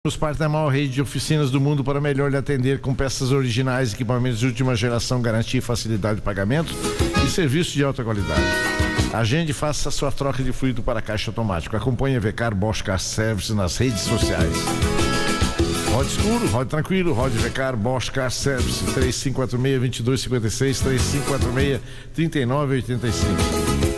Somos parte da maior rede de oficinas do mundo para melhor lhe atender com peças originais, equipamentos de última geração, garantia e facilidade de pagamento e serviço de alta qualidade. Agende e faça a sua troca de fluido para caixa automático. Acompanhe a VCAR Bosch Car Service nas redes sociais. Rode escuro, rode tranquilo, rode VCAR Bosch Car Service 3546-2256, 3546-3985.